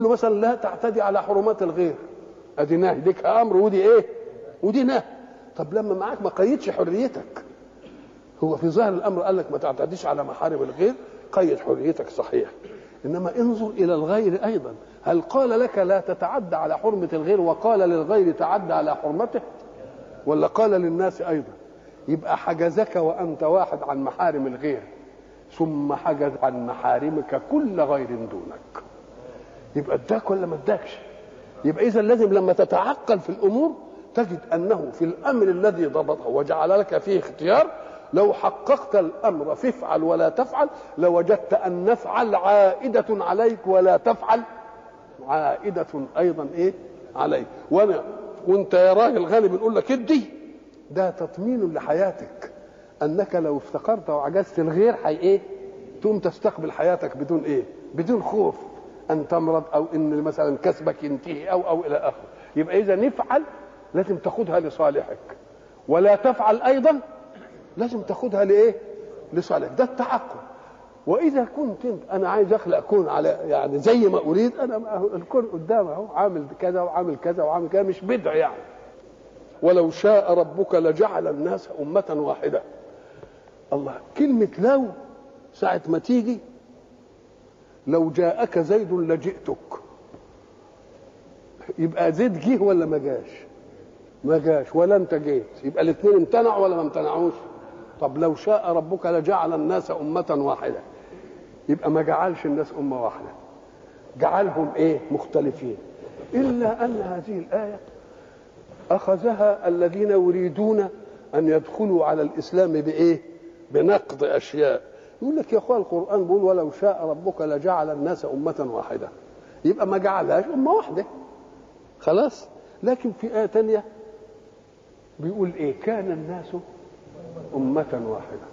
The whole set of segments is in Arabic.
له مثلا لا تعتدي على حرمات الغير، ادي نهي، ديك امر ودي ايه؟ ودي نهي. طب لما معاك ما قيدش حريتك، هو في ظاهر الامر قال لك ما تعتديش على محارم الغير، قيد حريتك صحيح، انما انظر الى الغير ايضا، هل قال لك لا تتعدى على حرمه الغير وقال للغير تعدى على حرمته؟ ولا قال للناس ايضا؟ يبقى حجزك وانت واحد عن محارم الغير، ثم حجز عن محارمك كل غير دونك. يبقى اداك ولا ما اداكش؟ يبقى اذا لازم لما تتعقل في الامور تجد انه في الامر الذي ضبطه وجعل لك فيه اختيار، لو حققت الامر فافعل ولا تفعل لوجدت ان نفعل عائده عليك ولا تفعل عائده ايضا ايه؟ عليك. وانت يا راجل غالي بنقول لك ادي، ده تطمين لحياتك، انك لو افتقرت وعجزت الغير حي ايه؟ تقوم تستقبل حياتك بدون ايه؟ بدون خوف ان تمرض او ان مثلا كسبك ينتهي او الى اخره. يبقى اذا نفعل لازم تاخدها لصالحك، ولا تفعل ايضا لازم تاخدها لايه؟ لصالحك. ده التعقل. واذا كنت انت انا عايز اخلق كون على يعني زي ما اريد، انا الكون قدامي اهو، عامل كذا وعامل كذا وعامل كذا، مش بدع يعني. ولو شاء ربك لجعل الناس امه واحده. الله، كلمه لو ساعه ما تيجي، لو جاءك زيد لجئتك، يبقى زيد جه ولا ما جاش؟ ما جاش ولا انت جيت، يبقى الاثنين امتنعوا ولا ما امتنعوش؟ طب لو شاء ربك لجعل الناس امه واحده، يبقى ما جعلش الناس امه واحده، جعلهم ايه؟ مختلفين. الا ان هذه الايه اخذها الذين يريدون ان يدخلوا على الاسلام بايه؟ بنقض اشياء. يقول لك يا اخوان القران بيقول ولو شاء ربك لجعل الناس امه واحده، يبقى ما جعلهاش امه واحده خلاص. لكن في ايه ثانيه بيقول ايه؟ كان الناس امه واحده.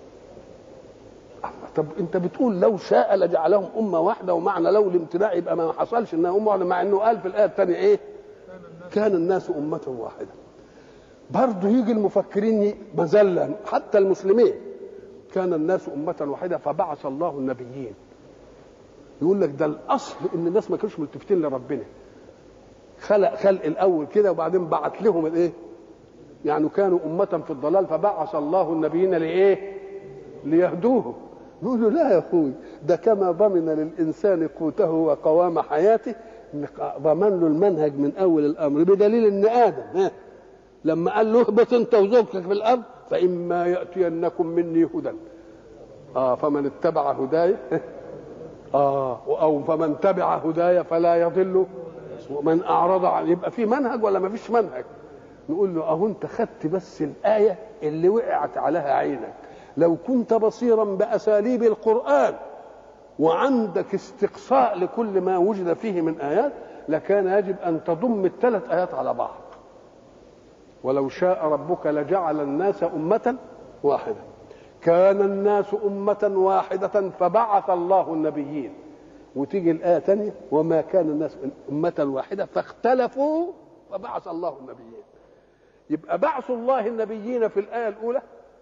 طب انت بتقول لو شاء لجعلهم امه واحده، ومعنى لو الامتناع يبقى ما حصلش انها امه واحده، مع انه قال في الايه الثانيه ايه؟ كان الناس امه واحده. برضه يجي المفكرين مذلا حتى المسلمين، كان الناس امه واحده فبعث الله النبيين. يقول لك ده الاصل ان الناس ما كانوش ملتفتين لربنا، خلق الاول كده وبعدين بعت لهم الايه؟ يعني كانوا امه في الضلال فبعث الله النبيين لايه؟ ليهدوهم. نقول له لا يا اخوي، ده كما ضمن للانسان قوته وقوام حياته ضمن له المنهج من اول الامر، بدليل ان ادم لما قال له اهبط انت وزوجتك في الارض فاما ياتينكم مني هدى فمن اتبع هداي او فمن تبع هداي فلا يضل ومن اعرض عن، يبقى في منهج ولا ما فيش منهج؟ نقول له اهو انت خدت بس الايه اللي وقعت عليها عينك، لو كنت بصيرا باساليب القران وعندك استقصاء لكل ما وجد فيه من ايات لكان يجب ان تضم الثلاث ايات على بعض. ولو شاء ربك لجعل الناس امه واحده، كان الناس امه واحده فبعث الله النبيين، وتيجي الايه ثانيه وما كان الناس امه واحده فاختلفوا فبعث الله النبيين. يبقى بعث الله النبيين في الايه الاولى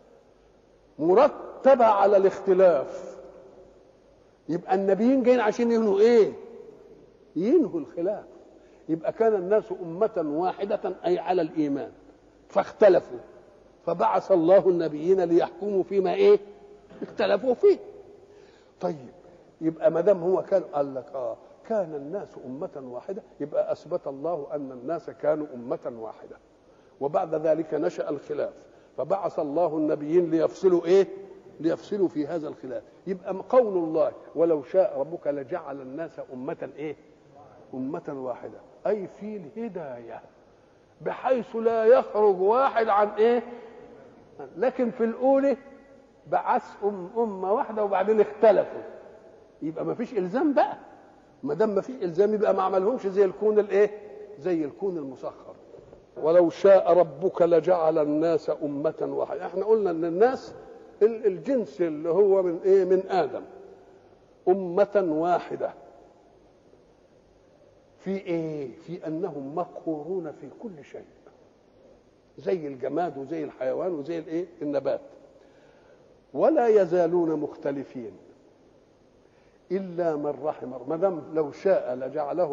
مرتبه على الاختلاف، يبقى النبيين جايين عشان ينهوا ايه؟ ينهوا الخلاف. يبقى كان الناس امه واحده اي على الايمان فاختلفوا فبعث الله النبيين ليحكموا فيما ايه؟ اختلفوا فيه. طيب يبقى ما دام هو كان قال لك كان الناس امه واحده، يبقى اثبت الله ان الناس كانوا امه واحده، وبعد ذلك نشأ الخلاف فبعث الله النبيين ليفصلوا ايه؟ ليفصلوا في هذا الخلاف. يبقى قول الله ولو شاء ربك لجعل الناس امه ايه؟ امه واحده، اي في الهدايه بحيث لا يخرج واحد عن ايه؟ لكن في الاولى بعث امه واحده وبعدين اختلفوا، يبقى ما فيش الزام بقى. ما دام ما فيش الزام يبقى ما عملهمش زي الكون الايه؟ زي الكون المسخر. ولو شاء ربك لجعل الناس امه واحده. احنا قلنا ان الناس الجنس اللي هو من ايه؟ من ادم، امه واحده في ايه؟ في انهم مقهورون في كل شيء، زي الجماد وزي الحيوان وزي الايه؟ النبات. ولا يزالون مختلفين الا من رحم، ما دام لو شاء لجعله